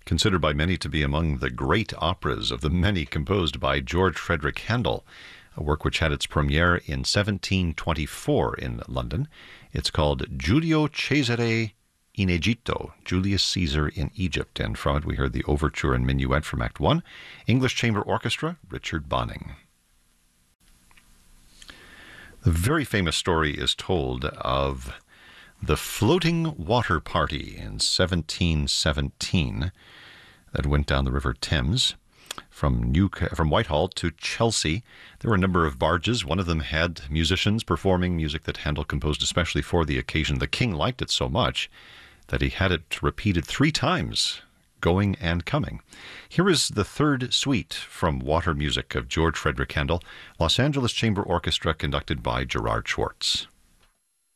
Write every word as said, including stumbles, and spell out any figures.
considered by many to be among the great operas of the many composed by George Frederick Handel, a work which had its premiere in seventeen twenty-four in London. It's called Giulio Cesare in Egitto, Julius Caesar in Egypt, and from it we heard the overture and minuet from Act One. English Chamber Orchestra, Richard Bonning. The very famous story is told of the floating water party in seventeen seventeen that went down the River Thames from New from Whitehall to Chelsea. There were a number of barges. One of them had musicians performing music that Handel composed especially for the occasion. The king liked it so much that he had it repeated three times, going and coming. Here is the third suite from Water Music of George Frederick Handel, Los Angeles Chamber Orchestra, conducted by Gerard Schwartz.